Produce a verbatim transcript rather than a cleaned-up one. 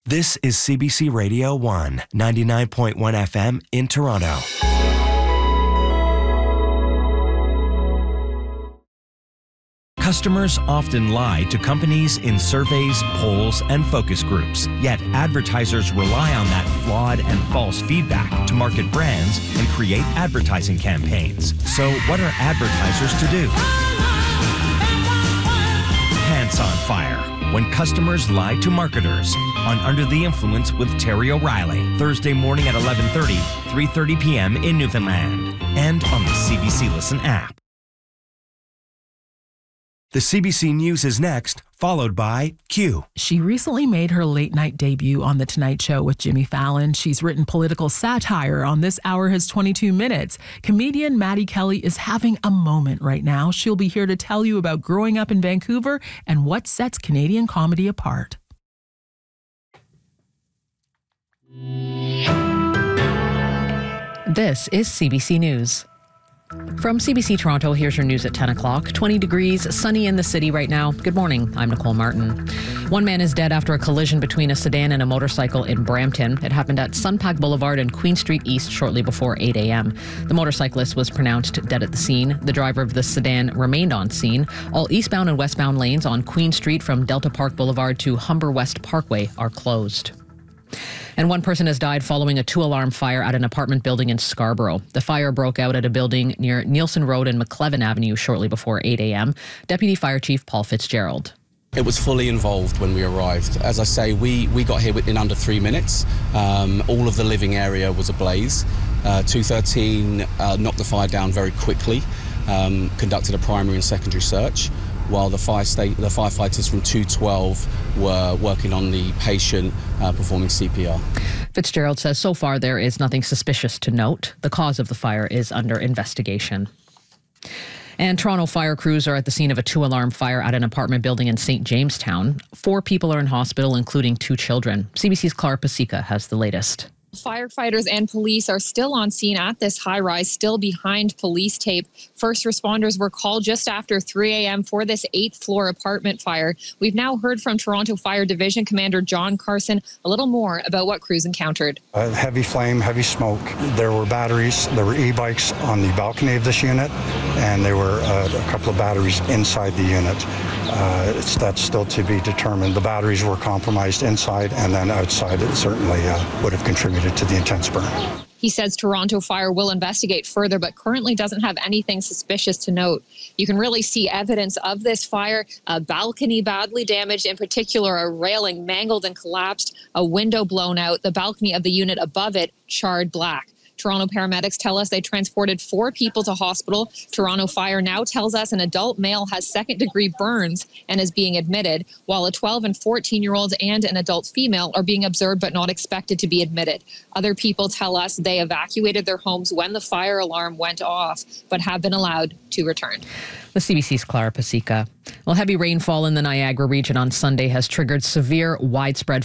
This is C B C Radio one, ninety-nine point one F M in Toronto. Customers often lie to companies in surveys, polls, and focus groups. Yet advertisers rely on that flawed and false feedback to market brands and create advertising campaigns. So what are advertisers to do? Pants on Fire, when customers lie to marketers, on Under the Influence with Terry O'Reilly, Thursday morning at eleven thirty, three thirty p.m. in Newfoundland, and on the C B C Listen app. The C B C News is next, followed by Q. She recently made her late-night debut on The Tonight Show with Jimmy Fallon. She's written political satire on This Hour Has twenty-two minutes. Comedian Maddie Kelly is having a moment right now. She'll be here to tell you about growing up in Vancouver and what sets Canadian comedy apart. This is C B C News. From C B C Toronto, here's your news at ten o'clock. twenty degrees, sunny in the city right now. Good morning, I'm Nicole Martin. One man is dead after a collision between a sedan and a motorcycle in Brampton. It happened at Sunpack Boulevard and Queen Street East shortly before eight a.m. The motorcyclist was pronounced dead at the scene. The driver of the sedan remained on scene. All eastbound and westbound lanes on Queen Street from Delta Park Boulevard to Humber West Parkway are closed. And one person has died following a two-alarm fire at an apartment building in Scarborough. The fire broke out at a building near Nielsen Road and McLevin Avenue shortly before eight a.m. Deputy Fire Chief Paul Fitzgerald. It was fully involved when we arrived. As I say, we, we got here in under three minutes. Um, all of the living area was ablaze. Uh, two thirteen uh, knocked the fire down very quickly, um, conducted a primary and secondary search, while the fire state, the firefighters from two twelve were working on the patient, uh, performing C P R. Fitzgerald says so far there is nothing suspicious to note. The cause of the fire is under investigation. And Toronto fire crews are at the scene of a two-alarm fire at an apartment building in Saint Jamestown. Four people are in hospital, including two children. C B C's Clara Pasica has the latest. Firefighters and police are still on scene at this high-rise, still behind police tape. First responders were called just after three a.m. for this eighth-floor apartment fire. We've now heard from Toronto Fire Division Commander John Carson a little more about what crews encountered. Uh, heavy flame, heavy smoke. There were batteries, there were e-bikes on the balcony of this unit, and there were uh, a couple of batteries inside the unit. Uh, it's, that's still to be determined. The batteries were compromised inside, and then outside it certainly uh, would have contributed to the intense burn. He says Toronto Fire will investigate further, but currently doesn't have anything suspicious to note. You can really see evidence of this fire, a balcony badly damaged, in particular a railing mangled and collapsed, a window blown out, the balcony of the unit above it charred black. Toronto paramedics tell us they transported four people to hospital. Toronto Fire now tells us an adult male has second-degree burns and is being admitted, while a twelve and fourteen-year-old and an adult female are being observed but not expected to be admitted. Other people tell us they evacuated their homes when the fire alarm went off, but have been allowed to return. The C B C's Clara Pasica. Well, heavy rainfall in the Niagara region on Sunday has triggered severe, widespread